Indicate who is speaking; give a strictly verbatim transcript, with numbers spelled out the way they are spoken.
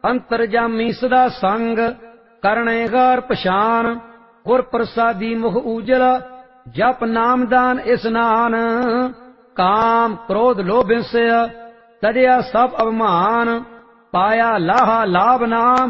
Speaker 1: ਅੰਤਰਜਾਮੀ ਸਦਾ ਸੰਗ ਕਰਨੇ ਗਾਰ ਪਛਾਨ ਗੁਰ ਪ੍ਰਸਾਦੀ ਮੁਖ ਊਜਲ ਜਪ ਨਾਮਦਾਨ ਇਸਨਾਨ ਕਾਮ ਕ੍ਰੋਧ ਲੋਭ ਹਿੰਸਾ ਤਜਿਆ ਸਭ ਅਭਿਮਾਨ ਪਾਇਆ ਲਾਹਾ ਲਾਭ ਨਾਮ